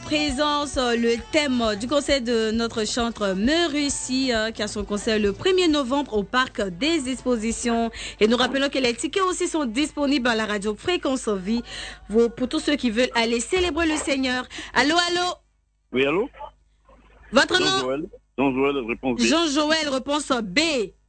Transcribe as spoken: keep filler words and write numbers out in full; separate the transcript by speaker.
Speaker 1: présence, euh, le thème euh, du concert de notre chantre Meurussi, euh, qui a son concert le premier novembre au Parc des Expositions. Et nous rappelons que les tickets aussi sont disponibles à la radio Fréquence Vie pour, pour tous ceux qui veulent aller célébrer le Seigneur. Allô, allô?
Speaker 2: Oui, allô?
Speaker 1: Votre nom?
Speaker 2: Jean-Joël. Jean-Joël, réponse B.
Speaker 1: Jean-Joël, réponse B.